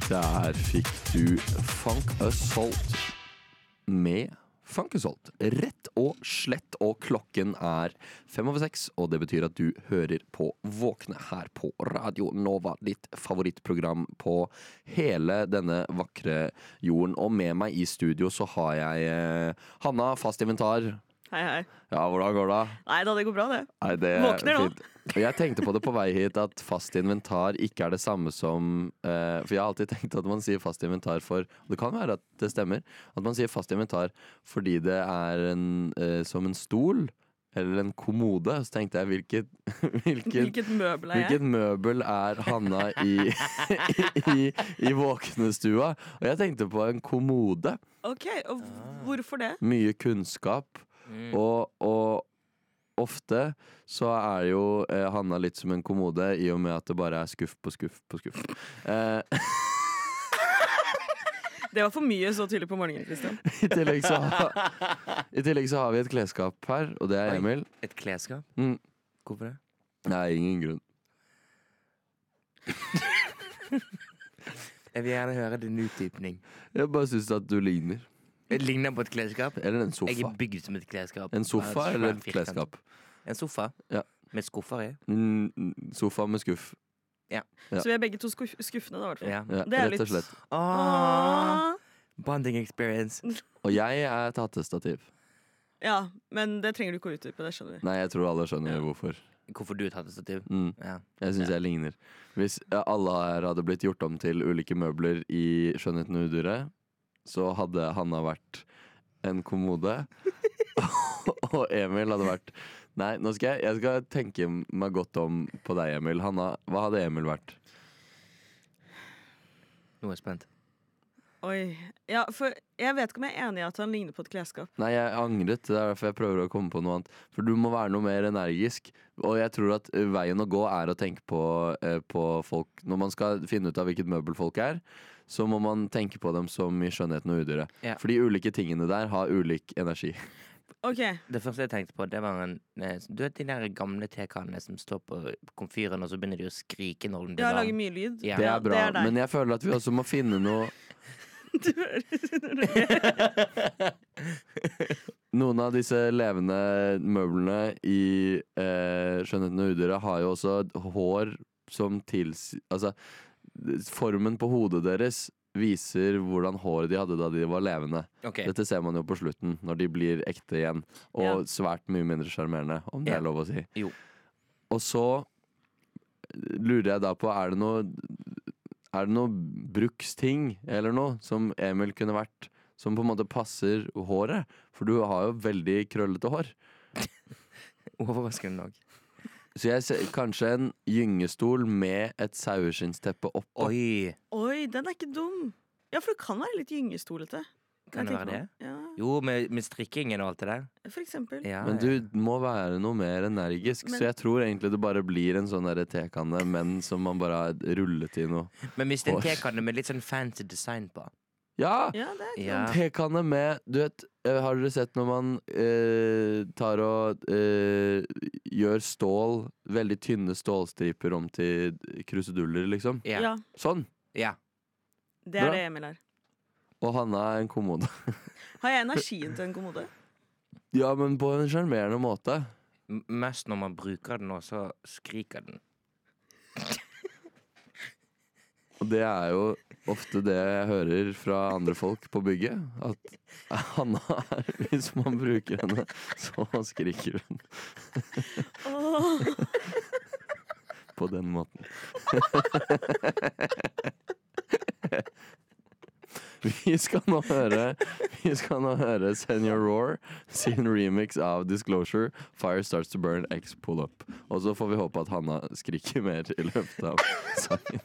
Der fikk du Funk Assault med Funk Assault. Rett og slett, og klokken er 5:06, og det betyr at du hører på Våkne her på Radio Nova, ditt favorittprogram på hele denne vakre jorden. Og med meg i studio så har jeg Hanna, fast inventar. Hei, hei. Ja, hvordan går det? Nei da, det går bra, det. Nei, det Våkner nå. fint. Og jeg tenkte på det på vei hit at fast inventar ikke er det samme som For jeg har alltid tenkt at man sier fast inventar for, og det kan være at det stemmer, at man sier fast inventar fordi det er som en stol eller en kommode. Så tenkte jeg Hvilket møbel er jeg? hvilket møbel er Hanna i våknestua? Og jeg tenkte på en kommode. Ok, og hvorfor det? Mye kunnskap. Og ofte så er jo Hanna litt som en kommode, i og med at det bare er skuff på skuff på skuff. Det var for mye så tidlig på morgenen, Kristian. I tillegg så har vi et klesskap her, og det er Emil. Et klesskap? Hvorfor det? Nei, ingen grunn. Jeg vil gjerne høre din utdypning. Jeg bare synes at du ligner. Jeg ligner på et klesskap. Eller en Jeg sofa. er bygd som et klesskap. En sofa Bare et eller svært et klesskap? En sofa Ja. med skuffer i. Sofa med skuff. Ja. Så vi er begge to skuffende, da, i hvert fall. Ja. Ja, Det er rett og litt- slett. Åh, bonding experience. Og jeg er et hattestativ. Ja, men det trenger du ikke å utdype, det skjønner vi. Nei, jeg tror alle skjønner hvorfor. Hvorfor du har tatt et stativ? Ja. Jeg synes jeg ligner. Hvis alle her hadde blitt gjort om til ulike møbler i Skjønnheten og udyret, så hadde Hanna vært en kommode. Og Emil hadde vært Nei, nå skal jeg skal tenke meg godt om på deg, Emil. Hanna, hva hadde Emil vært? Nå er jeg spent. Oi. Ja, for jeg vet ikke om jeg er enig i at han ligner på et klesskap. Nei, jeg angret. Det er derfor jeg prøver å komme på noe annet. For du må være noe mer energisk. Og jeg tror at veien å gå er å tenke på folk. Når man skal finne ut av hvilket møbel folk er, så må man tenke på dem som i Skjønnheten og udyret. Ja. For de ulike tingene der har ulik energi. Ok, Det første jeg tenkte på, det var du vet de der gamle tekannene som står på komfyren, og så begynner de å skrike når den blir jeg varm. lager mye lyd. Ja. Det er bra, det er deg. men jeg føler at vi også må finne noe. Du hører Noen av disse levende møblene i Skjønnheten og udyret har jo også et hår som altså, formen på hodet deres viser hvordan håret de hadde da de var levende. Ok. Dette ser man jo på slutten, når de blir ekte igjen. Og Ja. svært mye mindre sjarmerende, om det Ja. er lov å si. Jo. Og så lurer jeg da på, er det noe bruksting eller noe som Emil kunne vært, som på en måte passer håret? For du har jo veldig krøllete hår. Overraskende nok. Så jeg ser kanskje en gyngestol med et saueskinnsteppe oppå. Oi, Oi, den er ikke dum. Ja, for det kan være litt gyngestolete. kan det være det? Ja, Jo, med strikkingen og alt det der. for eksempel. Ja, Men du må være noe mer energisk, Men- så jeg tror egentlig det bare blir en sånn der tekanne, men som man bare har rullet i noe. Men hvis det er en Oi. tekanne med litt sånn fancy design på. Ja! Ja, det er ikke Ja. dumt. Tekanne med Du vet, har dere sett når man tar og gjør stål, veldig tynne stålstriper om til kruseduller, liksom? Ja. Ja, Sånn! Ja. det er Bra. det Emil er. Og Hanna er en kommode. Har jeg energien til en kommode? Ja, men på en sjarmerende måte. Mest når man bruker den, og så skriker den. Og det er jo ofte det jeg hører fra andre folk på bygget. At Hanna er Hvis man bruker henne, så skriker hun. Åh, På den måten. Vi skal nå høre Senior Roar sin remix av Disclosure, Fire Starts to Burn X Pull Up. Og så får vi håpe at Hanna skriker mer i løpet av sangen.